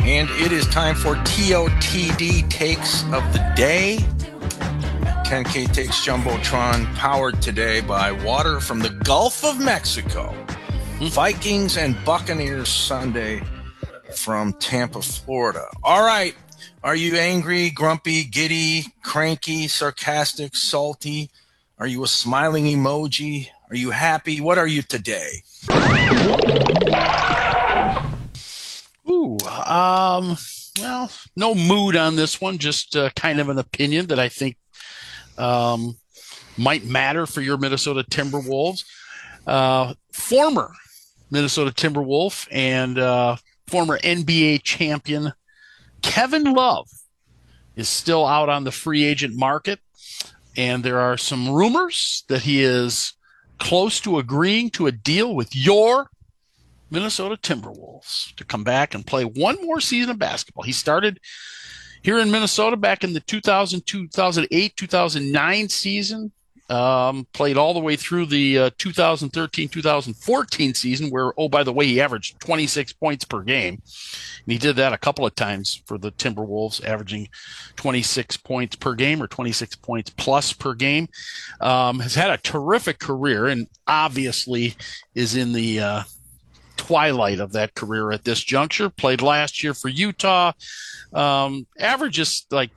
And it is time for TOTD Takes of the Day. 10K Takes Jumbotron, powered today by water from the Gulf of Mexico. Vikings and Buccaneers Sunday from Tampa, Florida. All right. Are you angry, grumpy, giddy, cranky, sarcastic, salty? Are you a smiling emoji? Are you happy? What are you today? Well, no mood on this one, just kind of an opinion that I think might matter for your Minnesota Timberwolves. Former Minnesota Timberwolf and former NBA champion Kevin Love is still out on the free agent market, and there are some rumors that he is close to agreeing to a deal with your Minnesota Timberwolves to come back and play one more season of basketball. He started here in Minnesota back in the 2002, 2008, 2009 season, played all the way through the 2013, 2014 season where, oh, by the way, he averaged 26 points per game. And he did that a couple of times for the Timberwolves, averaging 26 points per game or 26 points plus per game. Has had a terrific career and obviously is in the twilight of that career at this juncture. Played last year for Utah. Averages like,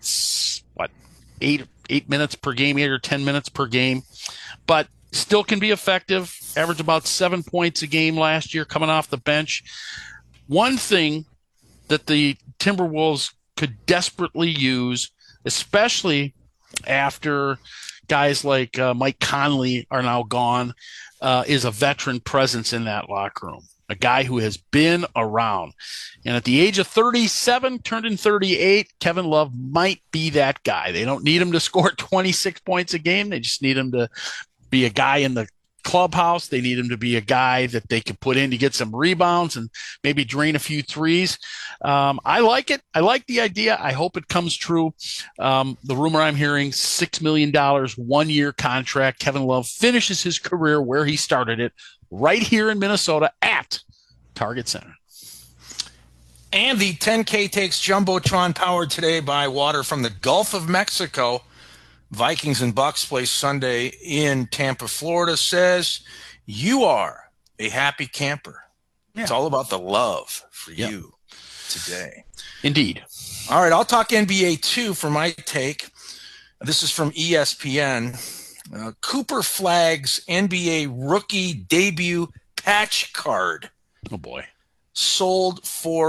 eight minutes per game, 8 or 10 minutes per game, but still can be effective. Averaged about 7 points a game last year coming off the bench. One thing that the Timberwolves could desperately use, especially after guys like Mike Conley are now gone, is a veteran presence in that locker room. A guy who has been around. And at the age of 37, turned in 38, Kevin Love might be that guy. They don't need him to score 26 points a game. They just need him to be a guy in the clubhouse. They need him to be a guy that they can put in to get some rebounds and maybe drain a few threes. I like it. I like the idea. I hope it comes true. The rumor I'm hearing, $6 million, 1-year contract. Kevin Love finishes his career where he started it, right here in Minnesota at Target Center. And the 10K Takes Jumbotron, powered today by water from the Gulf of Mexico. Vikings and Bucks play Sunday in Tampa, Florida, says you are a happy camper. Yeah. It's all about the love for you today. Indeed. All right, I'll talk NBA too for my take. This is from ESPN. Cooper Flagg's NBA rookie debut patch card. Oh, boy. Sold for